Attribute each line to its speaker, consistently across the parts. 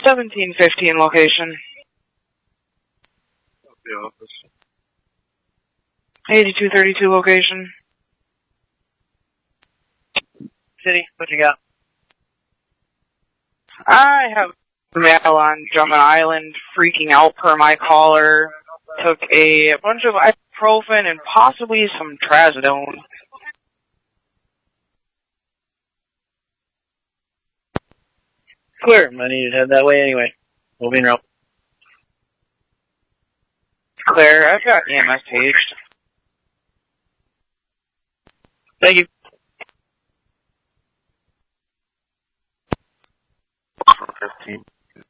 Speaker 1: 1715 location.
Speaker 2: The office.
Speaker 1: 8232 location.
Speaker 3: City, what you got?
Speaker 1: I have a male on Jumpman Island freaking out per my caller. Took a bunch of ibuprofen and possibly some trazodone.
Speaker 3: Clear. I needed to head that way anyway. Moving route.
Speaker 1: Clear. I've got EMS paged.
Speaker 3: Thank you.
Speaker 2: From 15.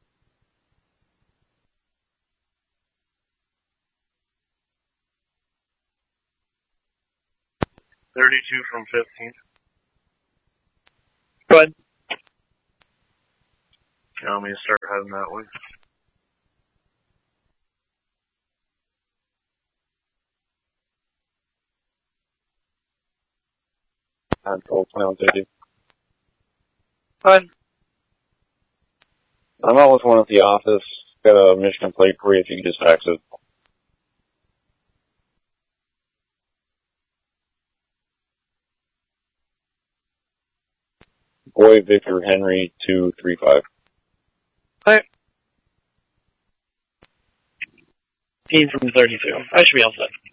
Speaker 2: $32 from 15.
Speaker 3: Go ahead.
Speaker 2: You want me to start heading that way?
Speaker 4: Control 2150.
Speaker 1: Go ahead.
Speaker 4: I'm out with one at the office. Got a Michigan plate for you if you could just fax it. Boy Victor Henry 235.
Speaker 1: Clear.
Speaker 3: 15 from 32. I should be all set.